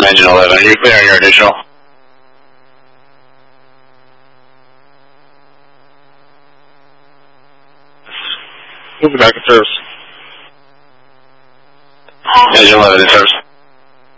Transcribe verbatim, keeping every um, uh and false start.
engine eleven. Are you clear on your initial? Moving back to service. Engine eleven in service.